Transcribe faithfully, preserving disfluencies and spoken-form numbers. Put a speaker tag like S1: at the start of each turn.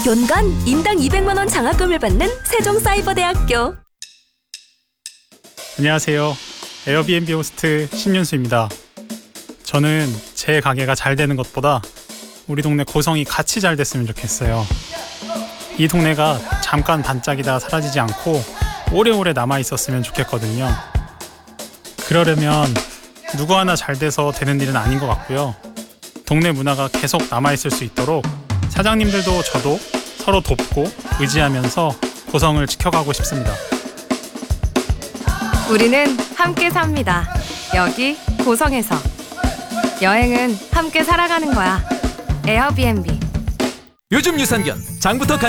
S1: 연간 인당 이백만 원 장학금을 받는 세종사이버대학교.
S2: 안녕하세요. 에어비앤비 호스트 신윤수입니다. 저는 제 가게가 잘 되는 것보다 우리 동네 고성이 같이 잘 됐으면 좋겠어요. 이 동네가 잠깐 반짝이다 사라지지 않고 오래오래 남아있었으면 좋겠거든요. 그러려면 누구 하나 잘 돼서 되는 일은 아닌 것 같고요. 동네 문화가 계속 남아있을 수 있도록 사장님들도 저도 서로 돕고 의지하면서 고성을 지켜가고 싶습니다.
S3: 우리는 함께 삽니다. 여기 고성에서. 여행은 함께 살아가는 거야. 에어비앤비.
S4: 요즘 유산균 장부터 간